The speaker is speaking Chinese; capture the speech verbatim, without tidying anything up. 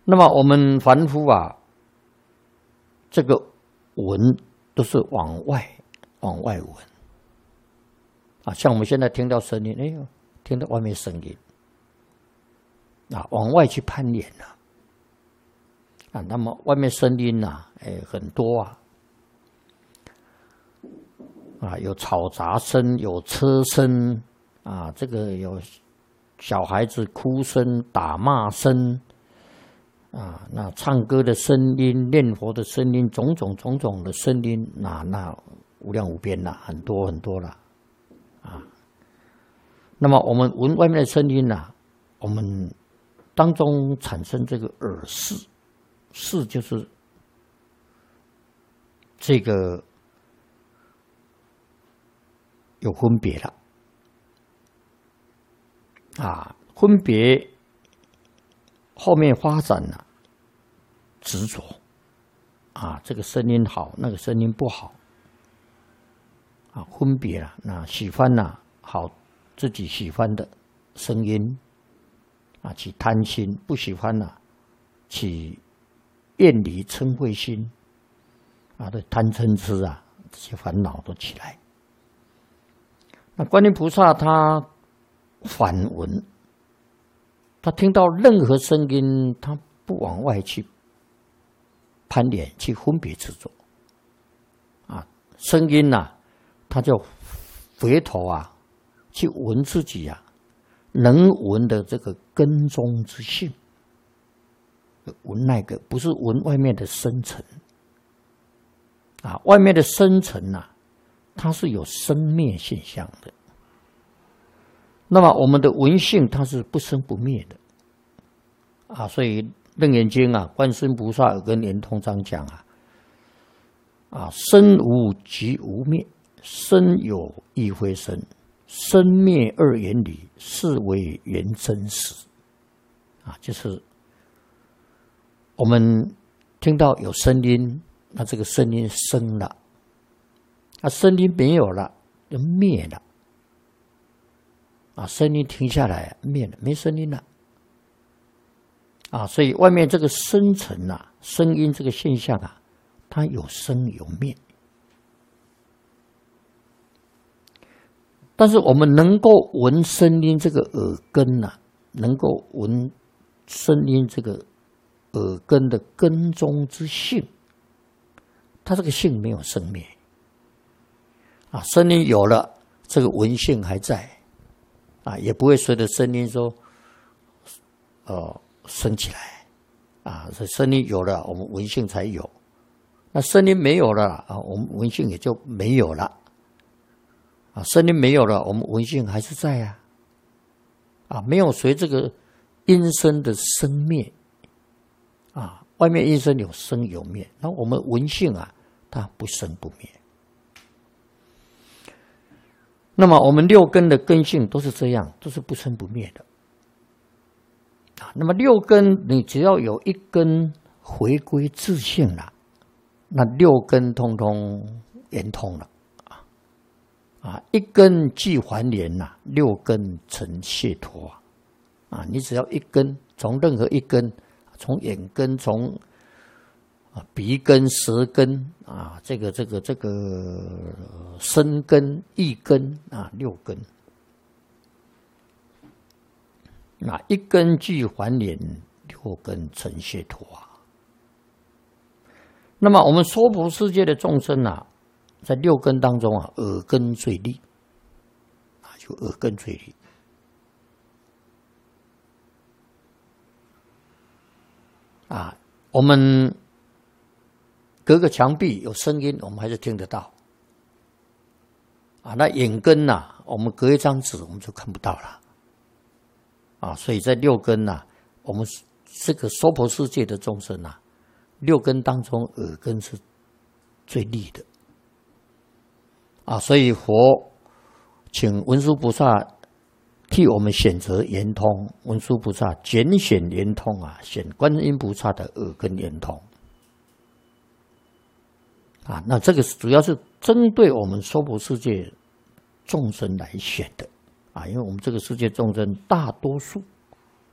那么我们凡夫啊，这个闻都是往外往外闻啊，像我们现在听到声音，哎呦，听到外面声音啊，往外去攀缘了啊。那么外面声音呐、啊，哎，很多啊。啊，有嘈杂声，有车声，啊，这个有小孩子哭声、打骂声，啊，那唱歌的声音、念佛的声音，种种种种的声音，那那无量无边啦，很多很多啦，啊。那么我们闻外面的声音呐、啊，我们当中产生这个耳识，识就是这个。有分别了啊，分别后面发展了执着啊，这个声音好，那个声音不好啊，分别了。那喜欢呐、啊，好自己喜欢的声音啊，起贪心；不喜欢呐、啊，起厌离嗔恚心啊，对贪嗔痴啊，这些烦恼都起来。那观音菩萨他反闻，他听到任何声音，他不往外去攀缘、去分别执着啊。声音呐、啊，他就回头啊，去闻自己啊能闻的这个根中之性，闻那个不是闻外面的深层啊，外面的深层呐、啊。它是有生灭现象的，那么我们的闻性它是不生不灭的啊，所以《楞严经》啊，观世音菩萨有跟圆通章讲啊，啊，生无即无灭，生有亦非生，生灭二元理，是为原真实啊，就是我们听到有声音，那这个声音生了。啊，声音没有了，就灭了。啊，声音停下来，灭了，没声音了。啊，所以外面这个深层啊，声音这个现象啊，它有生有灭。但是我们能够闻声音这个耳根呐、啊，能够闻声音这个耳根的根中之性，它这个性没有生灭。啊，声音有了，这个闻性还在，啊，也不会随着声音说，呃，升起来，啊，这声音有了，我们闻性才有；那声音没有了，啊，我们闻性也就没有了，啊，声音没有了，我们闻性还是在啊，啊，没有随这个音声的生灭，啊，外面音声有生有灭，那我们闻性啊，它不生不灭。那么我们六根的根性都是这样，都是不生不灭的啊。那么六根，你只要有一根回归自性了，那六根通通圆通了啊啊！一根即还原呐，六根成解脱啊！啊，你只要一根，从任何一根，从眼根，从鼻根、舌根啊，这个、这个、这个身根、意根啊，六根，那一根即还原，六根成解脱啊。那么我们娑婆世界的众生啊，在六根当中啊，耳根最利啊，就耳根最利啊，我们。隔个墙壁有声音，我们还是听得到啊。那眼根呐、啊，我们隔一张纸我们就看不到了啊。所以在六根呐、啊，我们这个娑婆世界的众生啊，六根当中耳根是最利的啊。所以佛请文殊菩萨替我们选择圆通，文殊菩萨拣选圆通啊，选观音菩萨的耳根圆通。啊，那这个主要是针对我们娑婆世界众生来选的啊，因为我们这个世界众生大多数